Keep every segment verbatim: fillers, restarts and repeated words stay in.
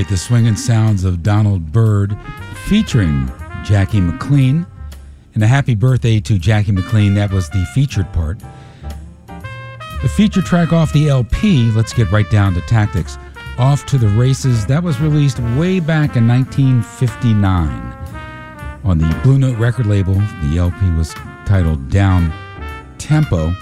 the swinging sounds of Donald Byrd featuring Jackie McLean. And a happy birthday to Jackie McLean. That was the featured part. The feature track off the L P, let's get right down to Tactics. Off to the Races, that was released way back in nineteen fifty-nine. On the Blue Note record label, the L P was titled Down Tempo.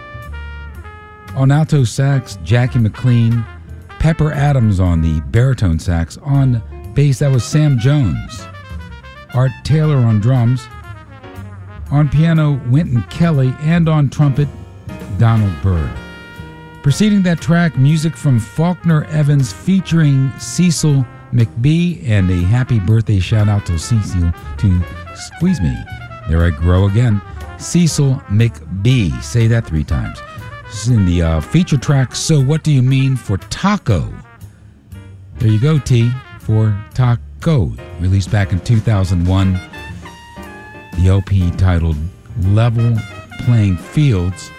On alto sax, Jackie McLean. Pepper Adams on the baritone sax. On bass, that was Sam Jones. Art Taylor on drums. On piano, Wynton Kelly. And on trumpet, Donald Byrd. Preceding that track, music from Faulkner Evans featuring Cecil McBee, and a happy birthday shout out to Cecil, to squeeze me. There I grow again. Cecil McBee. Say that three times. This is in the uh, feature track, So What Do You Mean for Taco? There you go, T, for Taco. Released back in two thousand one. The L P titled Level Playing Fields.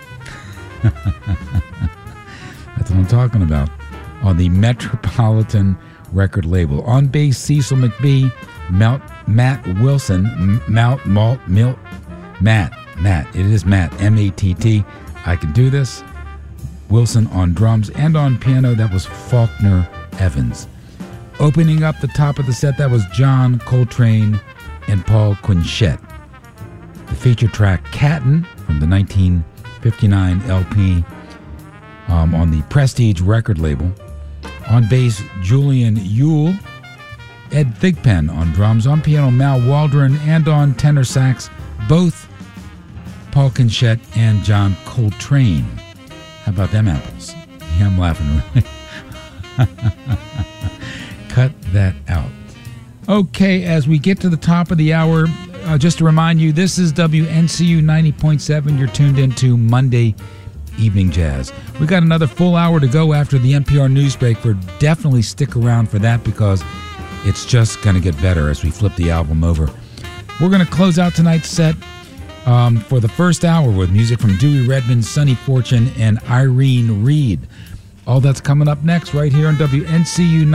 That's what I'm talking about. On the Metropolitan record label. On bass, Cecil McBee. Mount, Matt Wilson. M- Mount, Malt, Milt. Matt. Matt. It is Matt. M A T T. I Can Do This. Wilson on drums. And on piano, that was Faulkner Evans. Opening up the top of the set, that was John Coltrane and Paul Quinchette. The feature track, Catton, from the nineteen fifty-nine L P um, on the Prestige record label. On bass, Julian Yule. Ed Thigpen on drums. On piano, Mal Waldron. And on tenor sax, both Paul Quinchette and John Coltrane. How about them apples? Yeah, I'm laughing. Really. Cut that out. Okay, as we get to the top of the hour, uh, just to remind you, this is W N C U ninety point seven. You're tuned into Monday Evening Jazz. We got another full hour to go after the N P R news break. For definitely stick around for that, because it's just going to get better as we flip the album over. We're going to close out tonight's set um, for the first hour with music from Dewey Redman, Sonny Fortune, and Irene Reed. All that's coming up next right here on W N C U